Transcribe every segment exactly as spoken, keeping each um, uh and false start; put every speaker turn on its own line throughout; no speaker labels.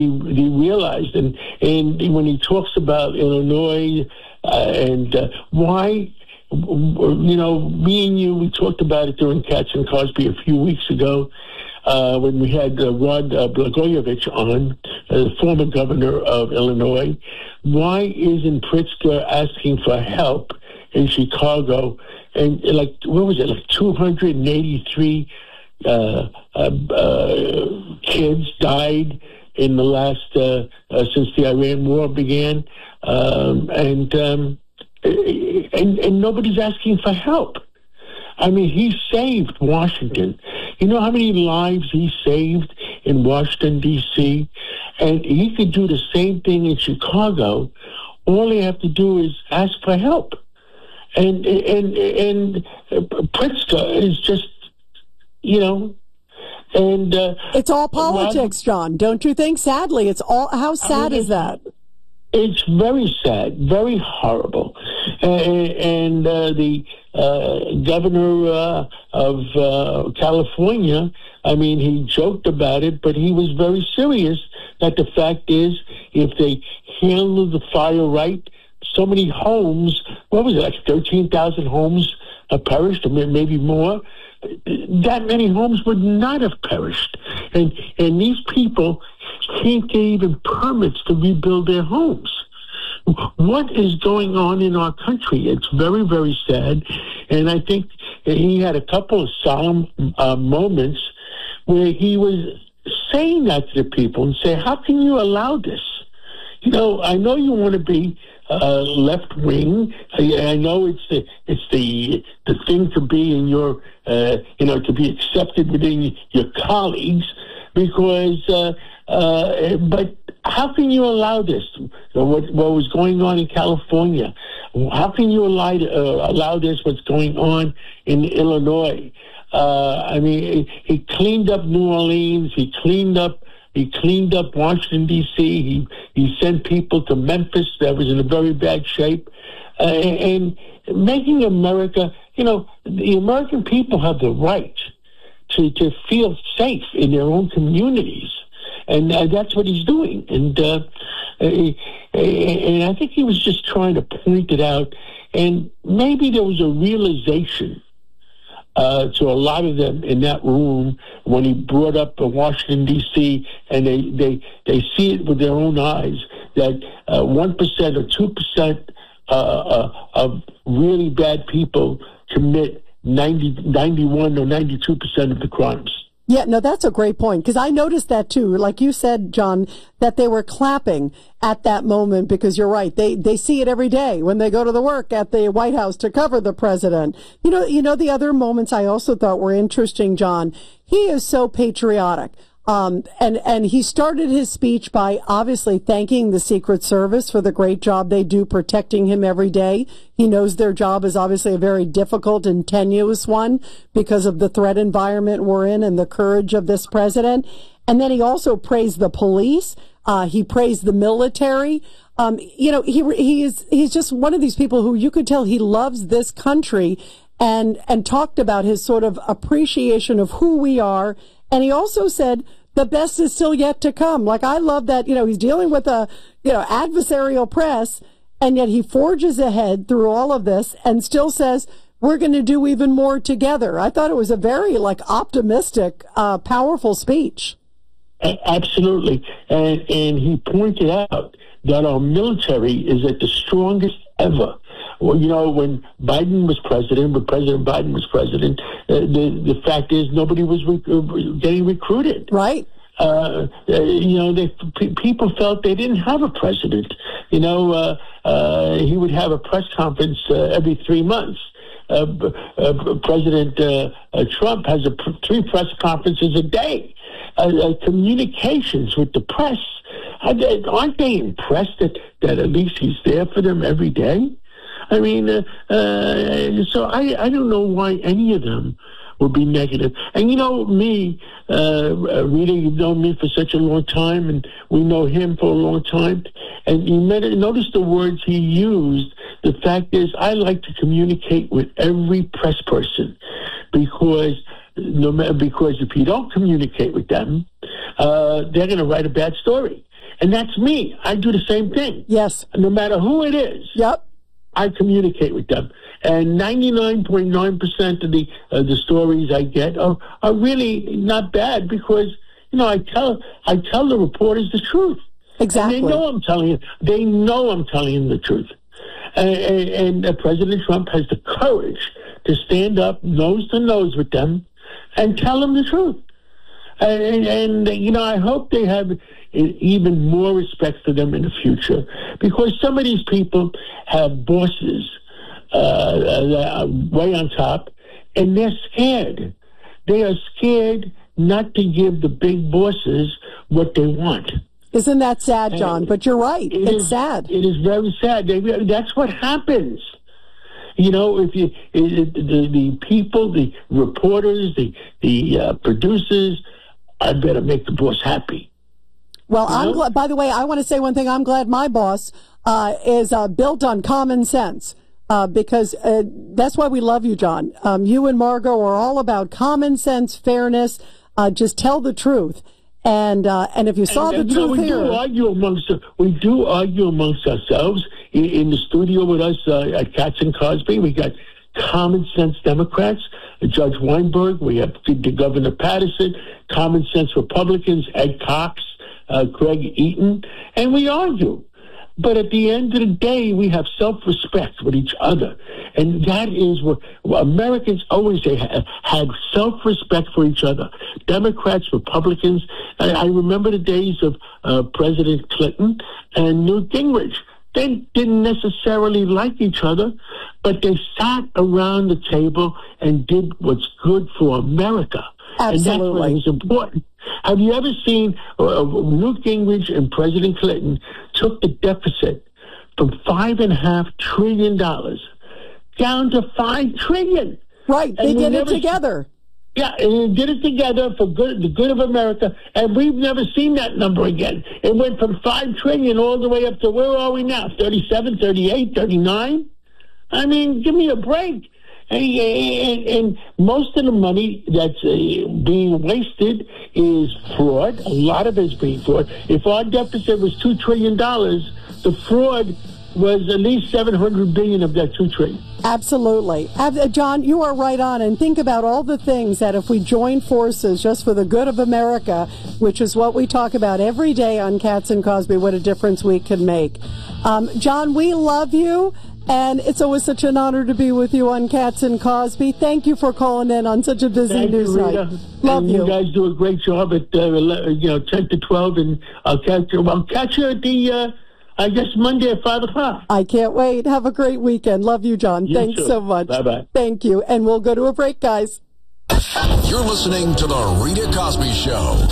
he realized, and and when he talks about Illinois uh, and uh, why, you know, me and you, we talked about it during Katz and Cosby a few weeks ago uh, when we had uh, Rod uh, Blagojevich on, uh, the former governor of Illinois. Why isn't Pritzker asking for help in Chicago? And like, what was it, like two hundred eighty-three uh, uh, uh, kids died in the last, uh, uh, since the Iran war began, um, and, um, and and nobody's asking for help. I mean, he saved Washington. You know how many lives he saved in Washington, D C? And he could do the same thing in Chicago. All they have to do is ask for help. And, and, and Pritzker is just, you know, And uh,
it's all politics, John. Don't you think? Sadly, it's all. How sad I mean, is that?
It's very sad, very horrible. Uh, and uh, the uh, governor uh, of uh, California, I mean, he joked about it, but he was very serious. That the fact is, if they handle the fire right, so many homes. What was it? Like thirteen thousand homes uh, perished, or maybe more. That many homes would not have perished. And and these people can't get even permits to rebuild their homes. What is going on in our country? It's very, very sad. And I think he had a couple of solemn uh, moments where he was saying that to the people and say, how can you allow this? You know, I know you want to be uh, left wing. I, I know it's the it's the the thing to be in your uh, you know to be accepted within your colleagues, because uh, uh, but how can you allow this? What what was going on in California? How can you allow uh, allow this? What's going on in Illinois? Uh, I mean, he, he cleaned up New Orleans. He cleaned up. He cleaned up Washington, D C He he sent people to Memphis that was in a very bad shape. Uh, and, and making America, you know, the American people have the right to, to feel safe in their own communities. And uh, that's what he's doing. And, uh, and I think he was just trying to point it out. And maybe there was a realization Uh, to a lot of them in that room when he brought up uh, Washington, D C, and they, they, they see it with their own eyes, that uh, one percent or two percent uh, uh, of really bad people commit ninety, ninety-one or ninety-two percent of the crimes.
Yeah, no, that's a great point, because I noticed that too. Like you said, John, that they were clapping at that moment, because you're right. They they see it every day when they go to the work at the White House to cover the president. You know, you know, the other moments I also thought were interesting, John. He is so patriotic. Um, and, and he started his speech by obviously thanking the Secret Service for the great job they do protecting him every day. He knows their job is obviously a very difficult and tenuous one because of the threat environment we're in and the courage of this president. And then he also praised the police. Uh, he praised the military. Um, you know, he, he is, he's just one of these people who you could tell he loves this country, and, and talked about his sort of appreciation of who we are. And he also said the best is still yet to come. Like, I love that, you know, he's dealing with a, you know, adversarial press, and yet he forges ahead through all of this and still says, we're going to do even more together. I thought it was a very, like, optimistic, uh, powerful speech.
Absolutely. And, and he pointed out that our military is at the strongest ever. Well, you know, when Biden was president, when President Biden was president, uh, the the fact is nobody was re- getting recruited.
Right.
Uh, uh, you know, they, p- people felt they didn't have a president. You know, uh, uh, he would have a press conference uh, every three months. Uh, uh, President uh, uh, Trump has a pr- three press conferences a day. Uh, uh, communications with the press. Aren't they impressed that, that at least he's there for them every day? I mean, uh, uh, so I, I don't know why any of them would be negative. And you know, me, uh, Rita, you've known me for such a long time, and we know him for a long time. And you notice the words he used. The fact is, I like to communicate with every press person, because no matter, because if you don't communicate with them, uh, they're going to write a bad story. And that's me. I do the same thing.
Yes.
No matter who it is.
Yep.
I communicate with them. And ninety-nine point nine percent of the uh, the stories I get are, are really not bad because, you know, I tell I tell the reporters the truth.
Exactly.
And they know I'm telling you. They know I'm telling them the truth. And, and, and uh, President Trump has the courage to stand up nose to nose with them and tell them the truth. And, and, and you know, I hope they have even more respect for them in the future, because some of these people have bosses uh, that are way on top, and they're scared. They are scared not to give the big bosses what they want.
Isn't that sad, John?
And
but you're right.
It
it's
is,
sad.
It is very sad. They, that's what happens. You know, if you it, the the people, the reporters, the the uh, producers, I better make the boss happy.
Well,
you
I'm
know?
glad, by the way, I want to say one thing. I'm glad my boss uh, is uh, built on common sense. Uh, because uh, that's why we love you, John. Um, you and Margot are all about common sense, fairness. Uh, just tell the truth, and uh, and if you saw
and,
the
and,
truth
we
here,
do argue amongst we do argue amongst ourselves in, in the studio with us uh, at Katz and Cosby. We got common sense Democrats, Judge Weinberg. We have the Governor Patterson, common sense Republicans, Ed Cox, uh, Greg Eaton, and we argue. But at the end of the day, we have self-respect with each other. And that is what well, Americans always say, had self-respect for each other. Democrats, Republicans. I, I remember the days of uh, President Clinton and Newt Gingrich. They didn't necessarily like each other, but they sat around the table and did what's good for America.
Absolutely.
And that's what is important. Have you ever seen uh, Newt Gingrich and President Clinton took the deficit from five and a half trillion dollars down to five trillion?
Right, they did it together.
Yeah, and they did it together for good, the good of America, and we've never seen that number again. It went from five trillion all the way up to where are we now? thirty-seven, thirty-eight, thirty-nine? I mean, give me a break. And, and, and most of the money that's uh, being wasted is fraud. A lot of it is being fraud. If our deficit was two trillion dollars, the fraud was at least seven hundred billion dollars of that two trillion dollars.
Absolutely. Ab- John, you are right on. And think about all the things that if we join forces just for the good of America, which is what we talk about every day on Katz and Cosby, what a difference we can make. Um, John, we love you. And it's always such an honor to be with you on Katz and Cosby. Thank you for calling in on such a busy
Thank
news
you,
night. Love
and
you.
You guys do a great job at uh, you know ten to twelve, and I'll catch you. I'll catch you at the uh, I guess Monday at five o'clock.
I can't wait. Have a great weekend. Love you, John.
You
Thanks
too.
so much.
Bye bye.
Thank you. And we'll go to a break, guys.
You're listening to the Rita Cosby Show.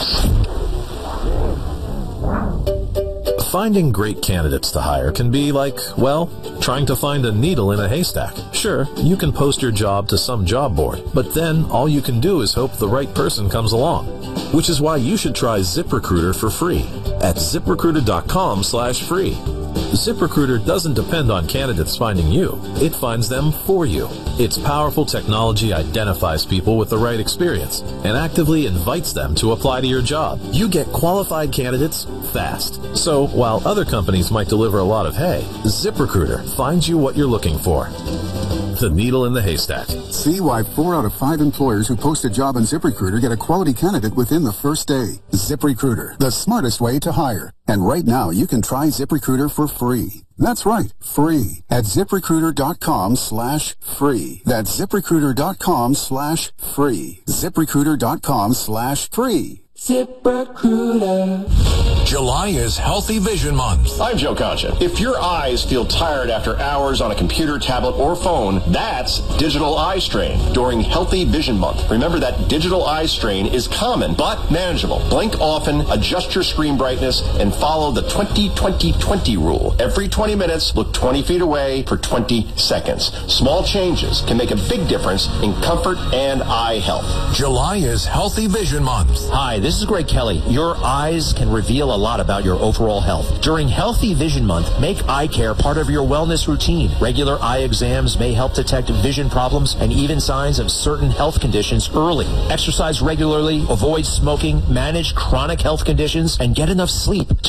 Finding great candidates to hire can be like, well, trying to find a needle in a haystack. Sure, you can post your job to some job board, but then all you can do is hope the right person comes along. Which is why you should try ZipRecruiter for free at ZipRecruiter.com slash free. ZipRecruiter doesn't depend on candidates finding you. It finds them for you. Its powerful technology identifies people with the right experience and actively invites them to apply to your job. You get qualified candidates fast. So while other companies might deliver a lot of hay, ZipRecruiter finds you what you're looking for. The needle in the haystack.
See why four out of five employers who post a job on ZipRecruiter get a quality candidate within the first day. ZipRecruiter, the smartest way to hire. And right now, you can try ZipRecruiter for free. That's right, free at ZipRecruiter.com slash free. That's ZipRecruiter.com slash free. ZipRecruiter.com slash free.
ZipRecruiter. July is Healthy Vision Month.
I'm Joe Concha. If your eyes feel tired after hours on a computer, tablet, or phone, that's digital eye strain during Healthy Vision Month. Remember that digital eye strain is common but manageable. Blink often, adjust your screen brightness, and follow the twenty twenty twenty rule. Every twenty minutes, look twenty feet away for twenty seconds. Small changes can make a big difference in comfort and eye health.
July is Healthy Vision Month.
Hi, this is Greg Kelly. Your eyes can reveal a lot about your overall health. During Healthy Vision Month, make eye care part of your wellness routine. Regular eye exams may help detect vision problems and even signs of certain health conditions early. Exercise regularly, avoid smoking, manage chronic health conditions, and get enough sleep.